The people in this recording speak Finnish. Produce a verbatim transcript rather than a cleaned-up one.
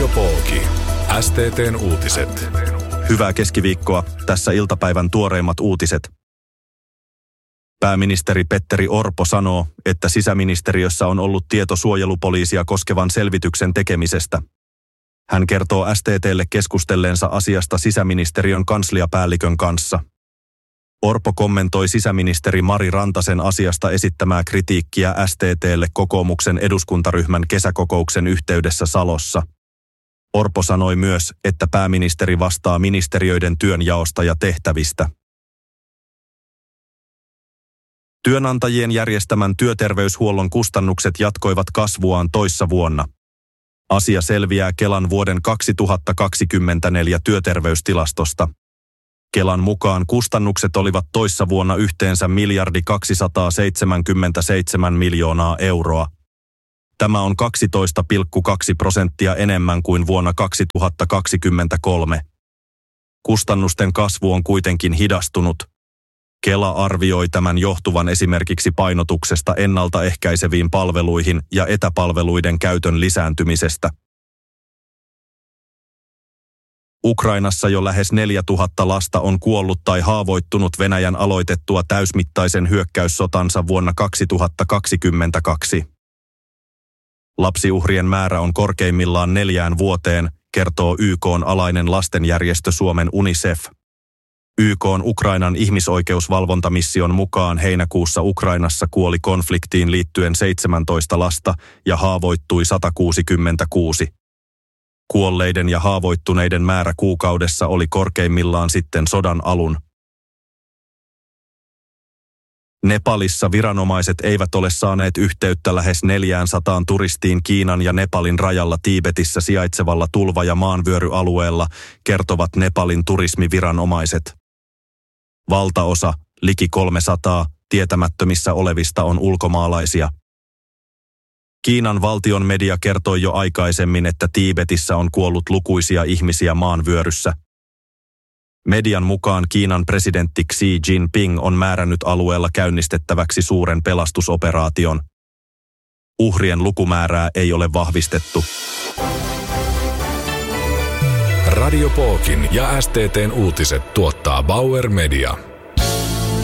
Radiopooki. S T T:n uutiset. Hyvää keskiviikkoa. Tässä iltapäivän tuoreimmat uutiset. Pääministeri Petteri Orpo sanoo, että sisäministeriössä on ollut tieto suojelupoliisia koskevan selvityksen tekemisestä. Hän kertoo S T T:lle keskustelleensa asiasta sisäministeriön kansliapäällikön kanssa. Orpo kommentoi sisäministeri Mari Rantasen asiasta esittämää kritiikkiä S T T:lle kokoomuksen eduskuntaryhmän kesäkokouksen yhteydessä Salossa. Orpo sanoi myös, että pääministeri vastaa ministeriöiden työnjaosta ja tehtävistä. Työnantajien järjestämän työterveyshuollon kustannukset jatkoivat kasvuaan toissa vuonna. Asia selviää Kelan vuoden kaksituhattakaksikymmentäneljä työterveystilastosta. Kelan mukaan kustannukset olivat toissa vuonna yhteensä miljardi kaksisataaseitsemänkymmentäseitsemän miljoonaa euroa. Tämä on kaksitoista pilkku kaksi prosenttia enemmän kuin vuonna kaksituhattakaksikymmentäkolme. Kustannusten kasvu on kuitenkin hidastunut. Kela arvioi tämän johtuvan esimerkiksi painotuksesta ennaltaehkäiseviin palveluihin ja etäpalveluiden käytön lisääntymisestä. Ukrainassa jo lähes neljätuhatta lasta on kuollut tai haavoittunut Venäjän aloitettua täysmittaisen hyökkäyssotansa vuonna kaksituhattakaksikymmentäkaksi. Lapsiuhrien määrä on korkeimmillaan neljään vuoteen, kertoo Y K:n alainen lastenjärjestö Suomen UNICEF. Y K:n Ukrainan ihmisoikeusvalvontamission mukaan heinäkuussa Ukrainassa kuoli konfliktiin liittyen seitsemäntoista lasta ja haavoittui sata kuusikymmentäkuusi. Kuolleiden ja haavoittuneiden määrä kuukaudessa oli korkeimmillaan sitten sodan alun. Nepalissa viranomaiset eivät ole saaneet yhteyttä lähes neljäänsataan turistiin Kiinan ja Nepalin rajalla Tiibetissä sijaitsevalla tulva- ja maanvyöryalueella, kertovat Nepalin turismiviranomaiset. Valtaosa, liki kolmesataa, tietämättömissä olevista on ulkomaalaisia. Kiinan valtion media kertoi jo aikaisemmin, että Tiibetissä on kuollut lukuisia ihmisiä maanvyöryssä. Median mukaan Kiinan presidentti Xi Jinping on määrännyt alueella käynnistettäväksi suuren pelastusoperaation. Uhrien lukumäärää ei ole vahvistettu. Radiopookin ja S T T:n uutiset tuottaa Bauer Media.